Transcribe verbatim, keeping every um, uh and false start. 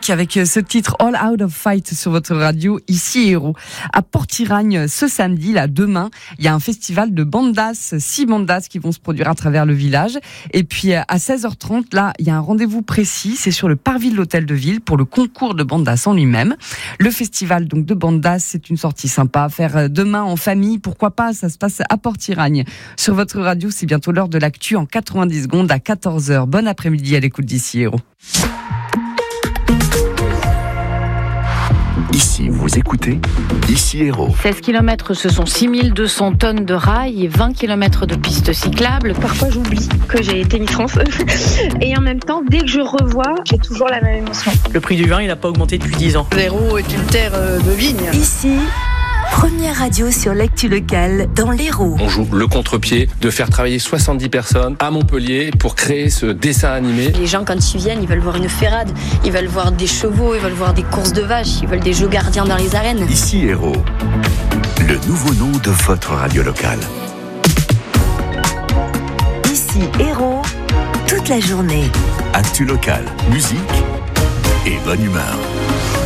musique avec ce titre All Out of Fight sur votre radio, ici Héros. À Port-Iragne, ce samedi, là, demain, il y a un festival de bandas, six bandas qui vont se produire à travers le village. Et puis, à seize heures trente, là, il y a un rendez-vous précis, c'est sur le parvis de l'hôtel de ville pour le concours de bandas en lui-même. Le festival, donc, de bandas, c'est une sortie sympa à faire demain en famille. Pourquoi pas? Ça se passe à Port-Iragne. Sur votre radio, c'est bientôt l'heure de l'actu en quatre-vingt-dix secondes à quatorze heures. Bon après-midi à l'écoute d'ici Héros. Ici, vous écoutez Ici Héros. seize kilomètres, ce sont six mille deux cents tonnes de rails et vingt kilomètres de pistes cyclables. Parfois, j'oublie que j'ai été Miss France. Et en même temps, dès que je revois, j'ai toujours la même émotion. Le prix du vin, il n'a pas augmenté depuis dix ans. L'Hérault est une terre de vigne. Ici, première radio sur l'actu locale dans l'Hérault. On joue le contre-pied de faire travailler soixante-dix personnes à Montpellier pour créer ce dessin animé. Les gens, quand ils viennent, ils veulent voir une ferrade, ils veulent voir des chevaux, ils veulent voir des courses de vaches, ils veulent des jeux gardiens dans les arènes. Ici Héros, le nouveau nom de votre radio locale. Ici Héros, toute la journée. Actu locale, musique et bonne humeur.